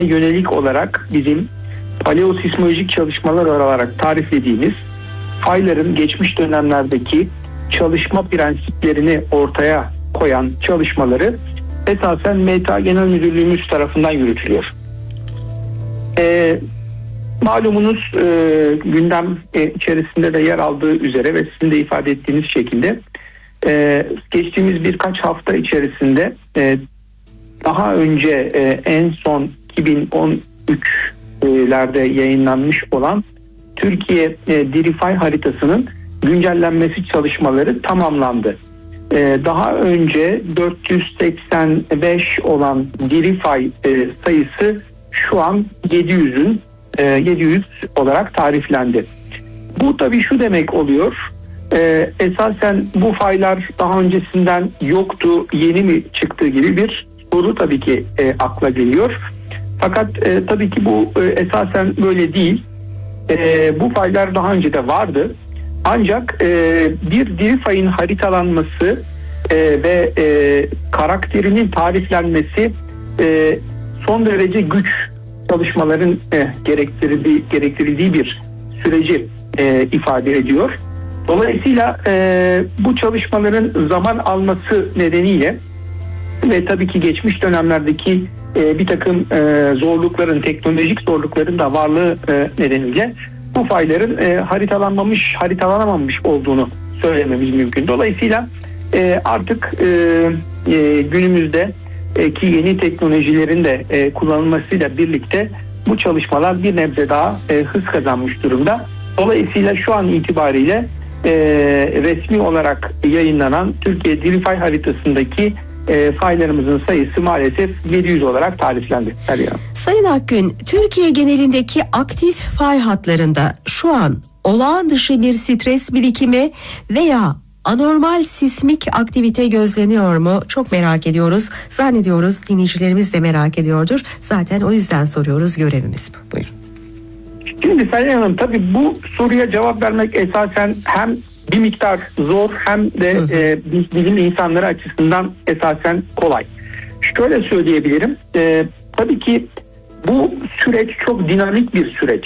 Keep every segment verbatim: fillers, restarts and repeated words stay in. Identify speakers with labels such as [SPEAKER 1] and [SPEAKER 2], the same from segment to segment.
[SPEAKER 1] yönelik olarak bizim paleosismolojik çalışmalar olarak tariflediğimiz fayların geçmiş dönemlerdeki çalışma prensiplerini ortaya koyan çalışmaları esasen M T A Genel Müdürlüğümüz tarafından yürütülüyor. E, malumunuz e, gündem e, içerisinde de yer aldığı üzere ve sizin de ifade ettiğiniz şekilde e, geçtiğimiz birkaç hafta içerisinde e, daha önce e, en son iki bin on üçlerde yayınlanmış olan Türkiye e, Dirifay haritasının güncellenmesi çalışmaları tamamlandı. E, daha önce dört yüz seksen beş olan Dirifay e, sayısı şu an yedi yüzün e, yedi yüz olarak tariflendi. Bu tabii şu demek oluyor. E, esasen bu faylar daha öncesinden yoktu, yeni mi çıktığı gibi bir soru tabii ki e, akla geliyor. Fakat e, tabii ki bu e, esasen böyle değil. E, bu faylar daha önce de vardı. Ancak e, bir Dirifay'ın haritalanması e, ve e, karakterinin tariflenmesi e, son derece güç çalışmaların e, gerektirdiği, gerektirildiği bir süreci e, ifade ediyor. Dolayısıyla e, bu çalışmaların zaman alması nedeniyle ve tabii ki geçmiş dönemlerdeki e, bir takım e, zorlukların, teknolojik zorlukların da varlığı e, nedeniyle bu fayların e, haritalanmamış, haritalanamamış olduğunu söylememiz mümkün. Dolayısıyla e, artık e, e, günümüzde e, ki yeni teknolojilerin de e, kullanılmasıyla birlikte bu çalışmalar bir nebze daha e, hız kazanmış durumda. Dolayısıyla şu an itibariyle e, resmi olarak yayınlanan Türkiye Dirifay haritasındaki E, faylarımızın sayısı maalesef yedi yüz olarak tariflendi.
[SPEAKER 2] Sayın Akgün, Türkiye genelindeki aktif fay hatlarında şu an olağan dışı bir stres birikimi veya anormal sismik aktivite gözleniyor mu? Çok merak ediyoruz. Zannediyoruz dinleyicilerimiz de merak ediyordur. Zaten o yüzden soruyoruz, görevimiz bu. Buyurun.
[SPEAKER 1] Şimdi Sayın Hanım, tabii bu soruya cevap vermek esasen hem bir miktar zor hem de e, bilim insanları açısından esasen kolay. Şöyle söyleyebilirim. E, tabii ki bu süreç çok dinamik bir süreç.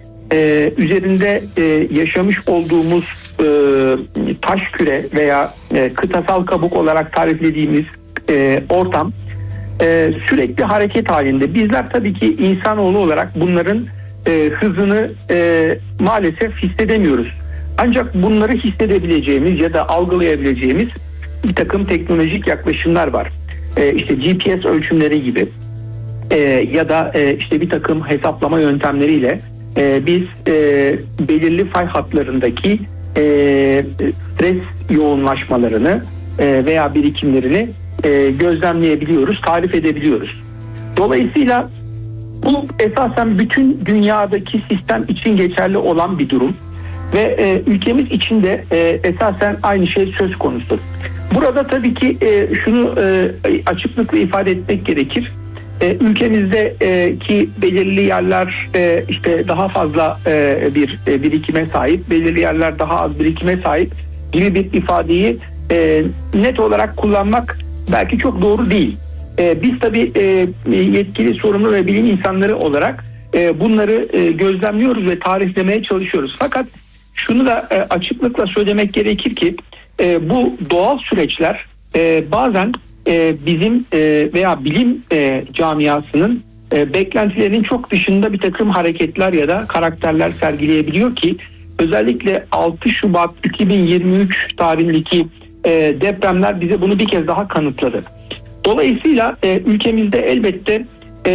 [SPEAKER 1] E, üzerinde e, yaşamış olduğumuz e, taş küre veya e, kıtasal kabuk olarak tariflediğimiz e, ortam e, sürekli hareket halinde. Bizler tabii ki insanoğlu olarak bunların e, hızını e, maalesef hissedemiyoruz. Ancak bunları hissedebileceğimiz ya da algılayabileceğimiz bir takım teknolojik yaklaşımlar var. Ee, işte G P S ölçümleri gibi ee, ya da e, işte bir takım hesaplama yöntemleriyle e, biz e, belirli fay hatlarındaki e, stres yoğunlaşmalarını e, veya birikimlerini e, gözlemleyebiliyoruz, tarif edebiliyoruz. Dolayısıyla bu esasen bütün dünyadaki sistem için geçerli olan bir durum. Ve e, ülkemiz için de e, esasen aynı şey söz konusu. Burada tabii ki e, şunu e, açıklıkla ifade etmek gerekir. E, ülkemizde e, ki belirli yerler e, işte daha fazla e, bir e, birikime sahip, belirli yerler daha az birikime sahip gibi bir ifadeyi e, net olarak kullanmak belki çok doğru değil. E, biz tabii e, yetkili, sorumlu ve bilim insanları olarak e, bunları e, gözlemliyoruz ve tariflemeye çalışıyoruz. Fakat şunu da e, açıklıkla söylemek gerekir ki e, bu doğal süreçler e, bazen e, bizim e, veya bilim e, camiasının e, beklentilerinin çok dışında bir takım hareketler ya da karakterler sergileyebiliyor ki özellikle altı Şubat iki bin yirmi üç tarihindeki e, depremler bize bunu bir kez daha kanıtladı. Dolayısıyla e, ülkemizde elbette e,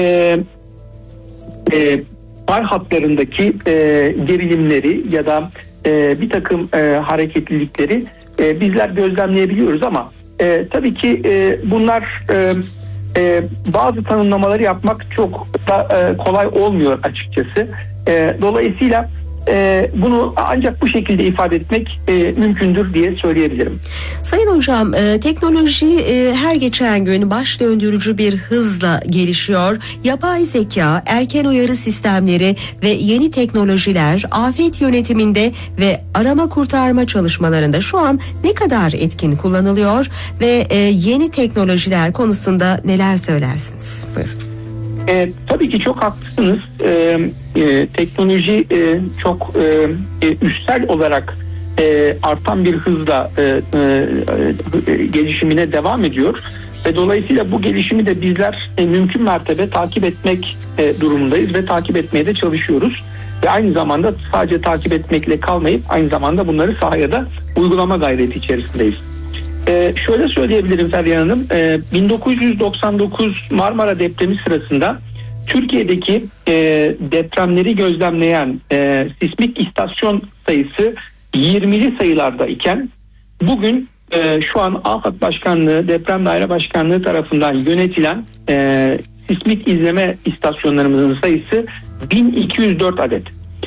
[SPEAKER 1] e, fay hatlarındaki e, gerilimleri ya da e, bir takım e, hareketlilikleri e, bizler gözlemleyebiliyoruz ama e, tabii ki e, bunlar e, e, bazı tanımlamaları yapmak çok da e, kolay olmuyor açıkçası. E, dolayısıyla e, bunu ancak bu şekilde ifade etmek e, mümkündür diye söyleyebilirim.
[SPEAKER 2] Sayın Hocam, e, teknoloji e, her geçen gün baş döndürücü bir hızla gelişiyor. Yapay zeka, erken uyarı sistemleri ve yeni teknolojiler afet yönetiminde ve arama kurtarma çalışmalarında şu an ne kadar etkin kullanılıyor ve e, yeni teknolojiler konusunda neler söylersiniz? Buyurun.
[SPEAKER 1] E, tabii ki çok haklısınız. E, e, teknoloji e, çok e, e, üstsel olarak e, artan bir hızla e, e, e, gelişimine devam ediyor. Ve dolayısıyla bu gelişimi de bizler e, mümkün mertebe takip etmek e, durumundayız ve takip etmeye de çalışıyoruz. Ve aynı zamanda sadece takip etmekle kalmayıp aynı zamanda bunları sahaya da uygulama gayreti içerisindeyiz. Ee, şöyle söyleyebilirim Feryal Hanım, ee, bin dokuz yüz doksan dokuz Marmara depremi sırasında Türkiye'deki e, depremleri gözlemleyen e, sismik istasyon sayısı yirmili sayılarda iken bugün e, şu an AFAD Başkanlığı, Deprem Daire Başkanlığı tarafından yönetilen e, sismik izleme istasyonlarımızın sayısı bin iki yüz dört adet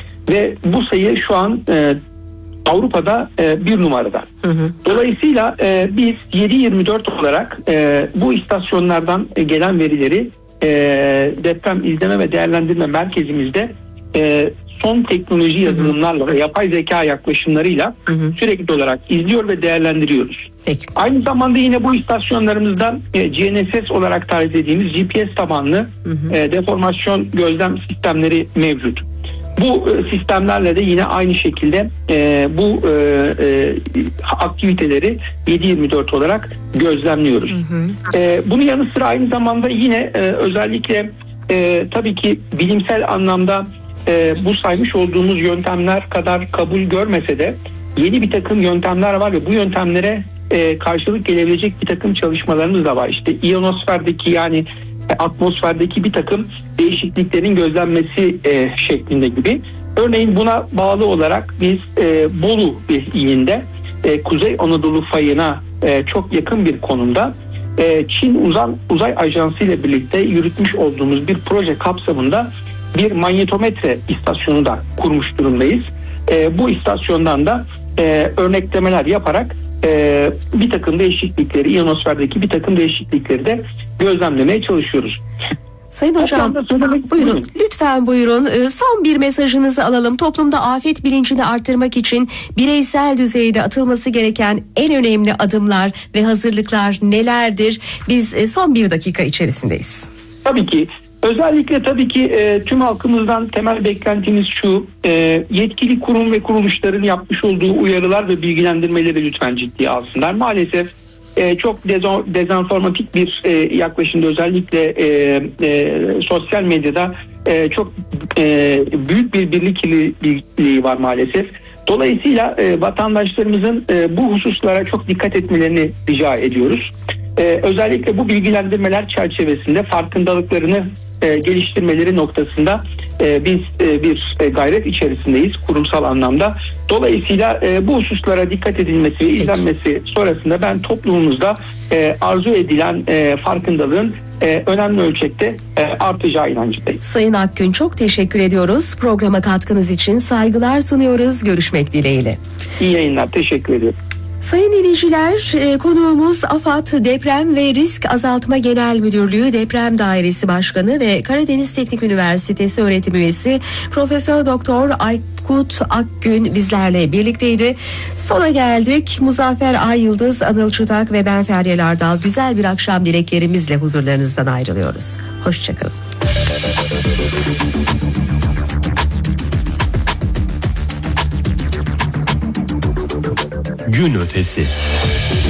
[SPEAKER 1] ve bu sayı şu an e, Avrupa'da e, bir numarada. Hı hı. Dolayısıyla e, biz yedi yirmi dört olarak e, bu istasyonlardan e, gelen verileri e, deprem izleme ve değerlendirme merkezimizde e, son teknoloji yazılımlarla ve yapay zeka yaklaşımlarıyla hı hı. sürekli olarak izliyor ve değerlendiriyoruz. Peki. Aynı zamanda yine bu istasyonlarımızda e, G N S S olarak tarif ettiğimiz G P S tabanlı hı hı. E, deformasyon gözlem sistemleri mevcut. Bu e, sistemlerle de yine aynı şekilde e, bu e, e, aktiviteleri yedi yirmi dört olarak gözlemliyoruz. Hı hı. E, bunun yanı sıra aynı zamanda yine e, özellikle e, tabii ki bilimsel anlamda e, bu saymış olduğumuz yöntemler kadar kabul görmese de yeni bir takım yöntemler var ve bu yöntemlere e, karşılık gelebilecek bir takım çalışmalarımız da var. İşte iyonosferdeki yani atmosferdeki bir takım değişikliklerin gözlenmesi e, şeklinde gibi. Örneğin buna bağlı olarak biz e, Bolu ilinde e, Kuzey Anadolu fayına e, çok yakın bir konumda e, Çin Uzay, Uzay Ajansı ile birlikte yürütmüş olduğumuz bir proje kapsamında bir manyetometre istasyonu da kurmuş durumdayız. E, bu istasyondan da e, örneklemeler yaparak e, bir takım değişiklikleri, iyonosferdeki bir takım değişiklikleri de gözlemlemeye çalışıyoruz.
[SPEAKER 2] Sayın Hocam, buyurun. buyurun. Lütfen buyurun. Son bir mesajınızı alalım. Toplumda afet bilincini arttırmak için bireysel düzeyde atılması gereken en önemli adımlar ve hazırlıklar nelerdir? Biz son bir dakika içerisindeyiz.
[SPEAKER 1] Tabii ki. Özellikle tabii ki e, tüm halkımızdan temel beklentimiz şu, e, yetkili kurum ve kuruluşların yapmış olduğu uyarılar ve bilgilendirmeleri lütfen ciddiye alsınlar. Maalesef e, çok dezo- dezenformatik bir e, yaklaşımda özellikle e, e, sosyal medyada e, çok e, büyük bir birlik kirliliği var maalesef. Dolayısıyla e, vatandaşlarımızın e, bu hususlara çok dikkat etmelerini rica ediyoruz. Ee, özellikle bu bilgilendirmeler çerçevesinde farkındalıklarını e, geliştirmeleri noktasında e, biz e, bir e, gayret içerisindeyiz kurumsal anlamda. Dolayısıyla e, bu hususlara dikkat edilmesi ve izlenmesi sonrasında ben toplumumuzda e, arzu edilen e, farkındalığın e, önemli ölçekte e, artacağı inancındayım.
[SPEAKER 2] Sayın Akgün, çok teşekkür ediyoruz. Programa katkınız için saygılar sunuyoruz. Görüşmek dileğiyle.
[SPEAKER 1] İyi yayınlar. Teşekkür ediyorum.
[SPEAKER 2] Sayın dinleyiciler, konuğumuz AFAD Deprem ve Risk Azaltma Genel Müdürlüğü Deprem Dairesi Başkanı ve Karadeniz Teknik Üniversitesi öğretim üyesi Profesör Doktor Aykut Akgün bizlerle birlikteydi. Sona geldik. Muzaffer Ay Yıldız, Anıl Çıtak ve ben Feryal Ardal güzel bir akşam dileklerimizle huzurlarınızdan ayrılıyoruz. Hoşçakalın.
[SPEAKER 3] Gün ötesi.